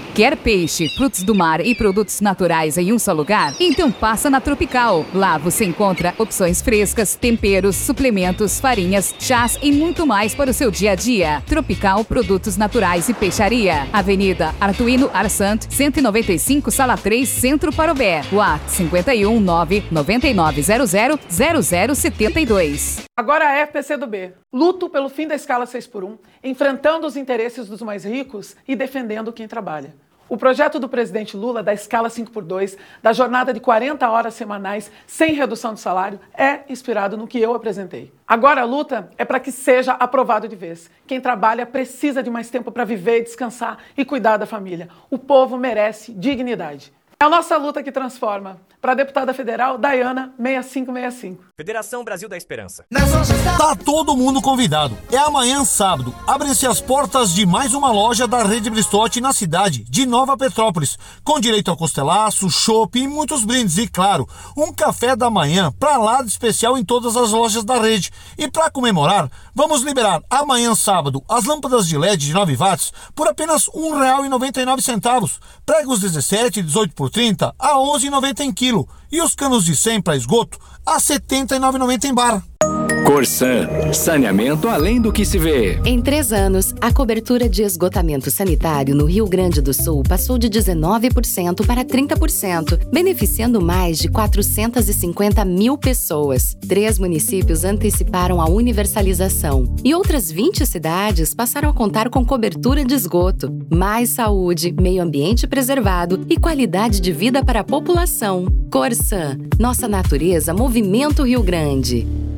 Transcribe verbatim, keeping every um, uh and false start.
Quer peixe, frutos do mar e produtos naturais em um só lugar? Então passa na Tropical. Lá você encontra opções frescas, temperos, suplementos, farinhas, chás e muito mais para o seu dia a dia. Tropical Produtos Naturais e Peixaria. Avenida Artuino Arsant, cento e noventa e cinco, Sala três, Centro Parobé. WhatsApp cinco um nove nove nove zero zero zero zero sete dois. Agora a F P C do B. Luto pelo fim da escala seis por um, enfrentando os interesses dos mais ricos e defendendo quem trabalha. O projeto do presidente Lula da escala cinco por dois, da jornada de quarenta horas semanais sem redução de salário, é inspirado no que eu apresentei. Agora a luta é para que seja aprovado de vez. Quem trabalha precisa de mais tempo para viver, descansar e cuidar da família. O povo merece dignidade. É a nossa luta que transforma. Para a deputada federal, Dayana seis cinco seis cinco. Federação Brasil da Esperança. Tá todo mundo convidado. É amanhã, sábado. Abrem-se as portas de mais uma loja da Rede Bristotti na cidade de Nova Petrópolis, com direito ao costelaço, chopp e muitos brindes. E, claro, um café da manhã pra lá de especial em todas as lojas da rede. E para comemorar, vamos liberar amanhã, sábado, as lâmpadas de L E D de nove watts por apenas um real e noventa e nove centavos. Pregos dezessete, dezoito por trinta a onze reais e noventa centavos em quilo. E os canos de cem para esgoto a setenta e nove reais e noventa centavos em bar. Corsan, saneamento além do que se vê. Em três anos, a cobertura de esgotamento sanitário no Rio Grande do Sul passou de dezenove por cento para trinta por cento, beneficiando mais de quatrocentas e cinquenta mil pessoas. Três municípios anteciparam a universalização e outras vinte cidades passaram a contar com cobertura de esgoto. Mais saúde, meio ambiente preservado e qualidade de vida para a população. Corsan, nossa natureza movimenta o Rio Grande.